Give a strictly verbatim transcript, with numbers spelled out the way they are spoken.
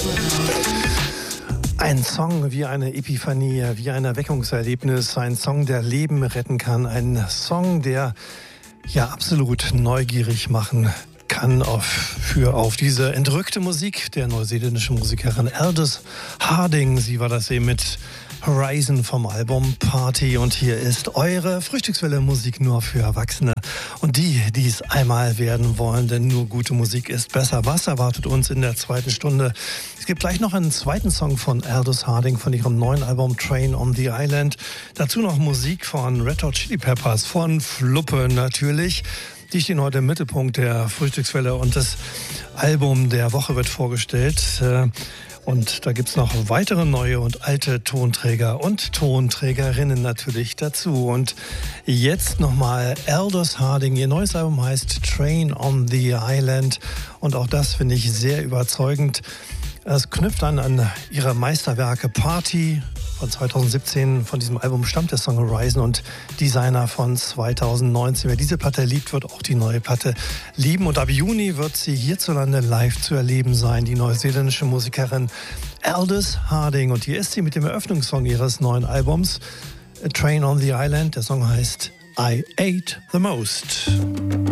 Ein Song wie eine Epiphanie, wie ein Erweckungserlebnis, ein Song, der Leben retten kann, ein Song, der ja absolut neugierig machen kann auf, für, auf diese entrückte Musik der neuseeländischen Musikerin Aldous Harding. Sie war das eben mit Horizon vom Album Party und hier ist eure Frühstückswelle Musik nur für Erwachsene und die, die es einmal werden wollen, denn nur gute Musik ist besser. Was erwartet uns in der zweiten Stunde? Es gibt gleich noch einen zweiten Song von Aldous Harding von ihrem neuen Album Train on the Island. Dazu noch Musik von Red Hot Chili Peppers, von Fluppe natürlich. Die stehen heute im Mittelpunkt der Frühstückswelle und das Album der Woche wird vorgestellt. Und da gibt es noch weitere neue und alte Tonträger und Tonträgerinnen natürlich dazu. Und jetzt nochmal Aldous Harding. Ihr neues Album heißt Train on the Island. Und auch das finde ich sehr überzeugend. Es knüpft an an ihre Meisterwerke Party von zweitausendsiebzehn. Von diesem Album stammt der Song Horizon und Designer von zweitausendneunzehn. Wer diese Platte liebt, wird auch die neue Platte lieben. Und ab Juni wird sie hierzulande live zu erleben sein. Die neuseeländische Musikerin Aldous Harding. Und hier ist sie mit dem Eröffnungssong ihres neuen Albums A Train on the Island. Der Song heißt I Ate the Most.